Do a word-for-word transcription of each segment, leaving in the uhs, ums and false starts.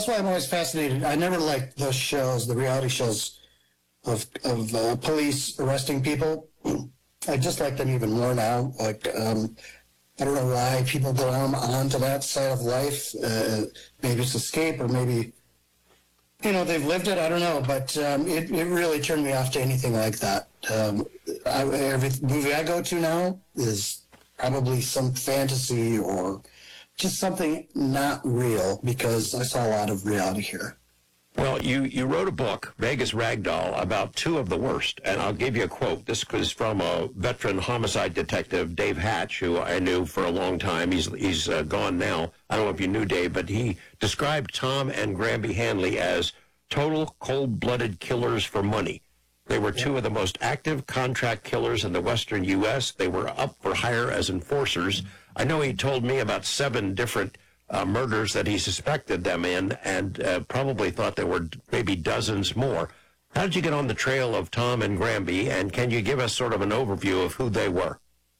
that's why I'm always fascinated. I never liked those shows, the reality shows of of uh, police arresting people. I just like them even more now. Like, um, I don't know why people go on onto that side of life. Uh, maybe it's escape, or maybe, you know, they've lived it. I don't know, but um, it, it really turned me off to anything like that. Um, I, every movie I go to now is probably some fantasy or just something not real, because I saw a lot of reality here. Well, you, you wrote a book, Vegas Ragdoll, about two of the worst, and I'll give you a quote. This is from a veteran homicide detective, Dave Hatch, who I knew for a long time. He's he's uh, gone now. I don't know if you knew Dave, but he described Tom and Granby Hanley as total cold-blooded killers for money. They were two of the most active contract killers in the western U S They were up for hire as enforcers. I know he told me about seven different Uh, murders that he suspected them in, and uh, probably thought there were maybe dozens more. How did you get on the trail of Tom and Granby, and can you give us sort of an overview of who they were?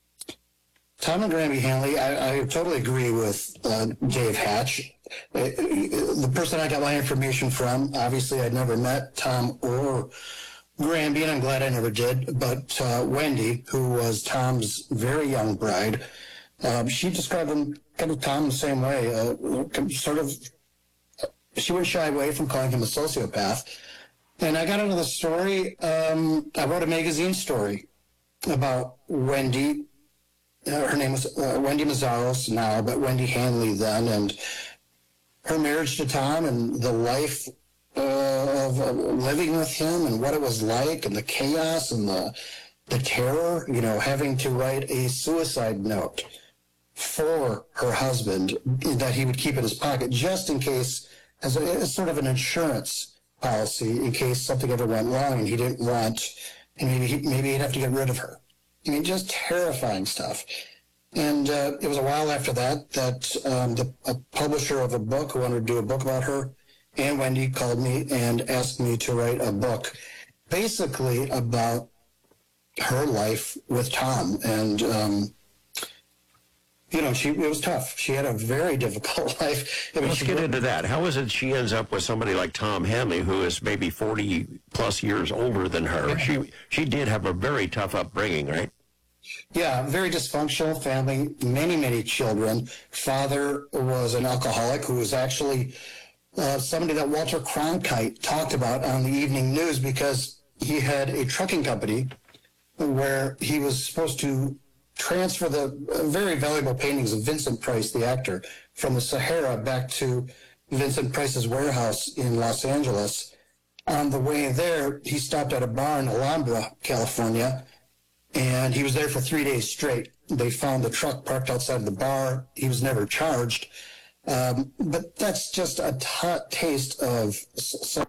Tom and Granby Hanley, I, I totally agree with uh, Dave Hatch. Uh, the person I got my information from, obviously I'd never met Tom or Granby, and I'm glad I never did, but uh, Wendy, who was Tom's very young bride, Um, she described him, kind of Tom, the same way. Uh, sort of, she wouldn't shy away from calling him a sociopath. And I got into the story. Um, I wrote a magazine story about Wendy. Uh, her name was uh, Wendy Mazzaros now, but Wendy Hanley then, and her marriage to Tom and the life uh, of uh, living with him and what it was like, and the chaos and the the terror. You know, having to write a suicide note for her husband that he would keep in his pocket just in case, as, a, as sort of an insurance policy, in case something ever went wrong and he didn't want, and maybe, he, maybe he'd have to get rid of her. I mean, just terrifying stuff. And uh, it was a while after that that um, the a publisher of a book who wanted to do a book about her and Wendy called me and asked me to write a book basically about her life with Tom. And, um, you know, she it was tough. She had a very difficult life. I mean, Let's get into that. How is it she ends up with somebody like Tom Hanley, who is maybe forty plus years older than her? Yeah. She she did have a very tough upbringing, right? Yeah, very dysfunctional family, many, many children. Father was an alcoholic who was actually uh, somebody that Walter Cronkite talked about on the evening news, because he had a trucking company where he was supposed to transfer the very valuable paintings of Vincent Price, the actor, from the Sahara back to Vincent Price's warehouse in Los Angeles. On the way there, he stopped at a bar in Alhambra, California, and he was there for three days straight. They found the truck parked outside the bar. He was never charged. Um, but that's just a t- taste of some.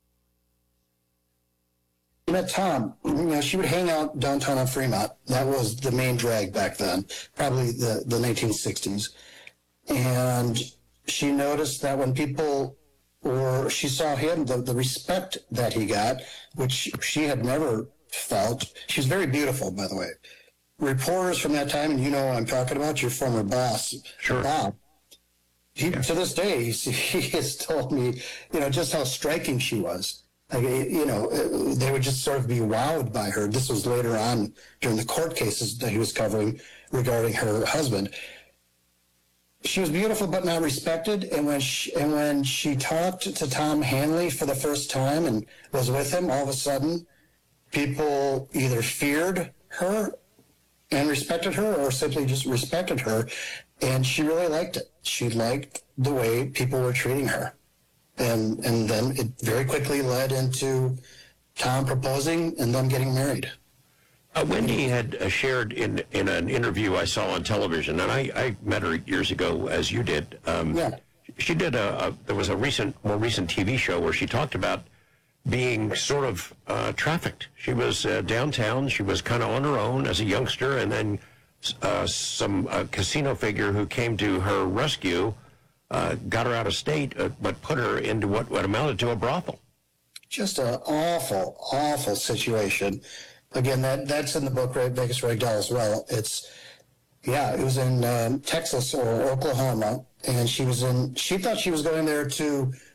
I met Tom. You know, she would hang out downtown on Fremont. That was the main drag back then, probably the, the nineteen sixties. And she noticed that when people, or she saw him, the, the respect that he got, which she had never felt. She was very beautiful, by the way. Reporters from that time, and you know what I'm talking about, your former boss, sure. Bob. He, yeah. To this day, he, he has told me, you know, just how striking she was. Like, you know, they would just sort of be wowed by her. This was later on during the court cases that he was covering regarding her husband. She was beautiful but not respected. And when she, and when she talked to Tom Hanley for the first time and was with him, all of a sudden, people either feared her and respected her, or simply just respected her. And she really liked it. She liked the way people were treating her. And and then it very quickly led into Tom proposing and them getting married. Uh, Wendy had uh, shared in in an interview I saw on television, and I, I met her years ago, as you did. Um, yeah. She did a, a, there was a recent, more recent T V show where she talked about being sort of uh, trafficked. She was uh, downtown. She was kind of on her own as a youngster, and then uh, some uh, casino figure who came to her rescue Uh, got her out of state, uh, but put her into what, what amounted to a brothel. Just an awful, awful situation. Again, that that's in the book, right, Vegas Ragdoll, as well. It's, yeah, it was in um, Texas or Oklahoma, and she was in, she thought she was going there to